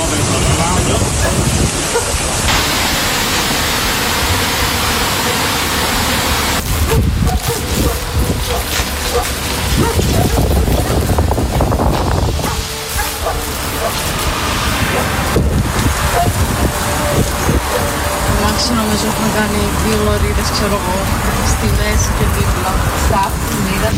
Sono messo magari violori da solo stilesi che la staff nera.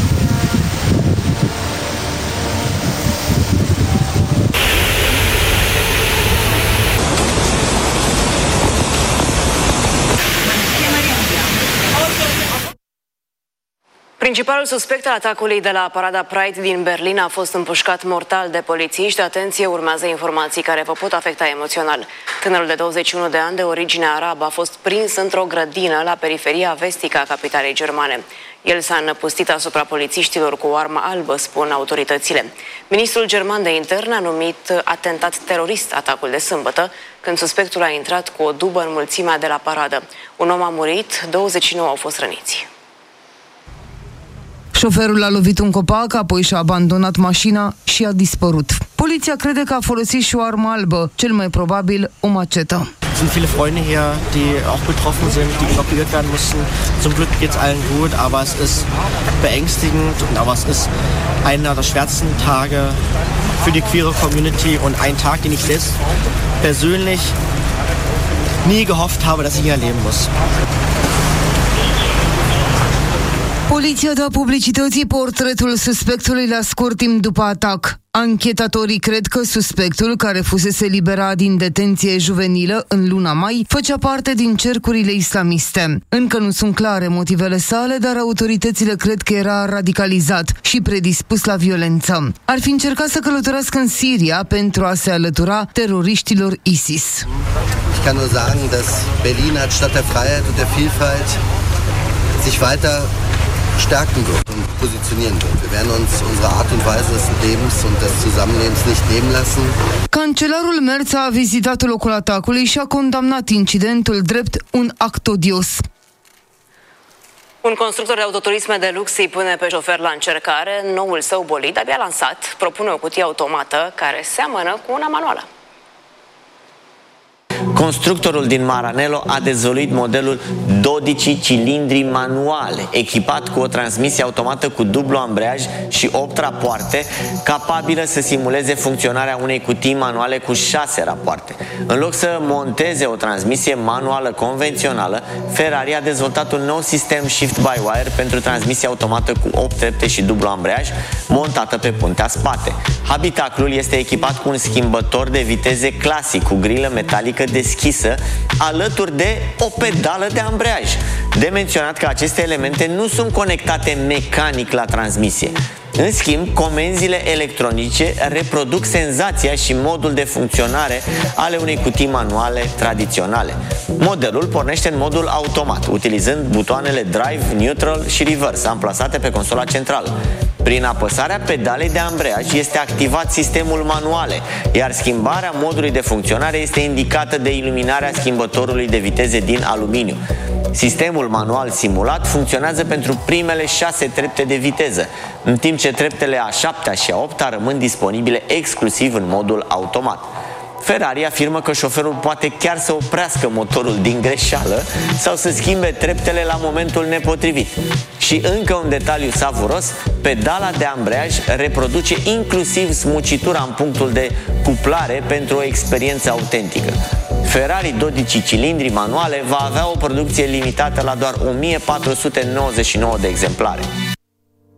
Principalul suspect al atacului de la parada Pride din Berlin a fost împușcat mortal de polițiști. Atenție, urmează informații care vă pot afecta emoțional. Tânărul de 21 de ani, de origine arabă, a fost prins într-o grădină la periferia vestică a capitalei germane. El s-a înăpustit asupra polițiștilor cu o armă albă, spun autoritățile. Ministrul german de interne a numit atentat terorist atacul de sâmbătă, când suspectul a intrat cu o dubă în mulțimea de la paradă. Un om a murit, 29 au fost răniți. Șoferul a lovit un copac, apoi și-a abandonat mașina și a dispărut. Poliția crede că a folosit și o armă albă, cel mai probabil o macetă. Sind viele Freunde hier, die auch betroffen sind, die evakuiert werden mussten. Zum Glück geht's allen gut, aber es ist beängstigend und aber es ist einer der schwersten Tage für die queere Community und ein Tag, den ich selbst persönlich nie gehofft habe, dass ich ihn erleben muss. Poliția dă publicității portretul suspectului la scurt timp după atac. Anchetatorii cred că suspectul, care fusese eliberat din detenție juvenilă în luna mai, făcea parte din cercurile islamiste. Încă nu sunt clare motivele sale, dar autoritățile cred că era radicalizat și predispus la violență. Ar fi încercat să călătorească în Siria pentru a se alătura teroriștilor ISIS. Ich kann nur sagen, dass Berlin als Stadt der Freiheit und der Vielfalt sich weiter stärken wird und positionieren wird. Wir werden uns unsere Art und Weise des Lebens und des Zusammenlebens nicht nehmen lassen. Cancelarul Merz a vizitat locul atacului și a condamnat incidentul drept un act odios. Un constructor de autoturisme de lux îi pune pe șofer la încercare. Noul său bolid, abia lansat, propune o cutie automată care seamănă cu una manuală. Constructorul din Maranello a dezvăluit modelul 12 cilindri manuale, echipat cu o transmisie automată cu dublu ambreiaj și 8 rapoarte, capabilă să simuleze funcționarea unei cutii manuale cu 6 rapoarte. În loc să monteze o transmisie manuală convențională, Ferrari a dezvoltat un nou sistem shift-by-wire pentru transmisie automată cu 8 trepte și dublu ambreiaj, montată pe puntea spate. Habitaclul este echipat cu un schimbător de viteze clasic, cu grilă metalică deschisă, alături de o pedală de ambreiaj. De menționat că aceste elemente nu sunt conectate mecanic la transmisie. În schimb, comenzile electronice reproduc senzația și modul de funcționare ale unei cutii manuale tradiționale. Modelul pornește în modul automat, utilizând butoanele Drive, Neutral și Reverse, amplasate pe consola centrală. Prin apăsarea pedalei de ambreiaj este activat sistemul manuale, iar schimbarea modului de funcționare este indicată de iluminarea schimbătorului de viteze din aluminiu. Sistemul manual simulat funcționează pentru primele 6 trepte de viteză, în timp ce treptele a 7-a și a 8-a rămân disponibile exclusiv în modul automat. Ferrari afirmă că șoferul poate chiar să oprească motorul din greșeală sau să schimbe treptele la momentul nepotrivit. Și încă un detaliu savuros, pedala de ambreiaj reproduce inclusiv smucitura în punctul de cuplare pentru o experiență autentică. Ferrari 12 cilindri manuale va avea o producție limitată la doar 1499 de exemplare.